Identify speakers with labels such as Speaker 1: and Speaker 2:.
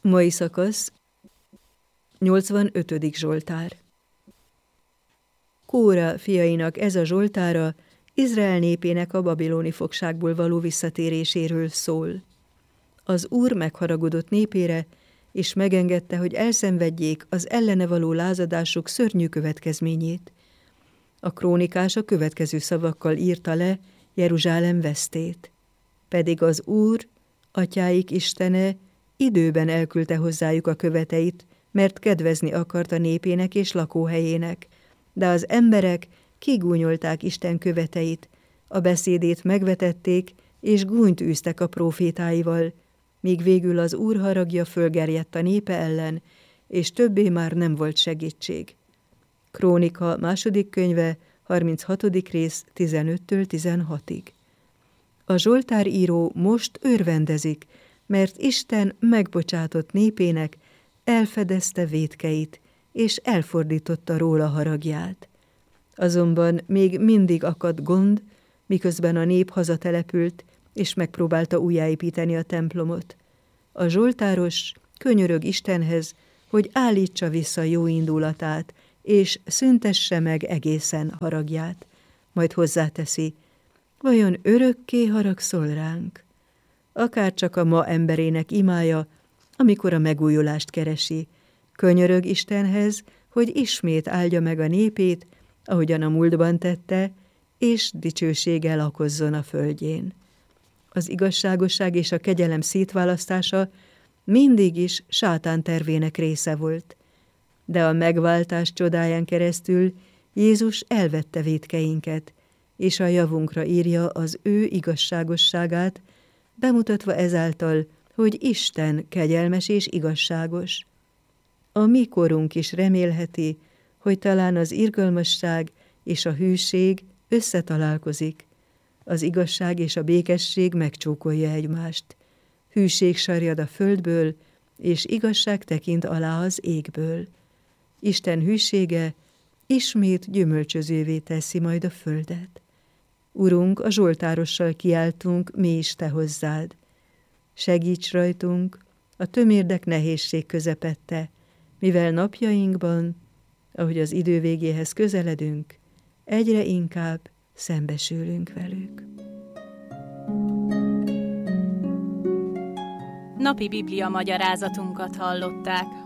Speaker 1: Mai szakasz, 85. Zsoltár. Kóra fiainak ez a zsoltára Izrael népének a babiloni fogságból való visszatéréséről szól. Az Úr megharagudott népére, és megengedte, hogy elszenvedjék az ellene való lázadások szörnyű következményét. A krónikás a következő szavakkal írta le Jeruzsálem vesztét. Pedig az Úr, atyáik Istene, időben elküldte hozzájuk a követeit, mert kedvezni akart a népének és lakóhelyének, de az emberek kigúnyolták Isten követeit, a beszédét megvetették, és gúnyt űztek a prófétáival, míg végül az Úr haragja fölgerjedt a népe ellen, és többé már nem volt segítség. Krónika 2. könyve, 36. rész, 15-től 16-ig. A zsoltáríró most örvendezik, mert Isten megbocsátott népének elfedezte vétkeit, és elfordította róla haragját. Azonban még mindig akadt gond, miközben a nép hazatelepült, és megpróbálta újjáépíteni a templomot. A zsoltáros könyörög Istenhez, hogy állítsa vissza jó indulatát, és szüntesse meg egészen haragját. Majd hozzáteszi, vajon örökké haragszol ránk? Akárcsak a ma emberének imája, amikor a megújulást keresi, könyörög Istenhez, hogy ismét áldja meg a népét, ahogyan a múltban tette, és dicsőséggel lakozzon a földjén. Az igazságosság és a kegyelem szétválasztása mindig is sátán tervének része volt. De a megváltás csodáján keresztül Jézus elvette vétkeinket, és a javunkra írja az ő igazságosságát, bemutatva ezáltal, hogy Isten kegyelmes és igazságos. A mi korunk is remélheti, hogy talán az irgalmasság és a hűség összetalálkozik. Az igazság és a békesség megcsókolja egymást. Hűség sarjad a földből, és igazság tekint alá az égből. Isten hűsége ismét gyümölcsözővé teszi majd a földet. Urunk, a zsoltárossal kiáltunk mi is te hozzád. Segíts rajtunk a tömérdek nehézség közepette, mivel napjainkban, ahogy az idő végéhez közeledünk, egyre inkább szembesülünk velük.
Speaker 2: Napi Biblia magyarázatunkat hallották.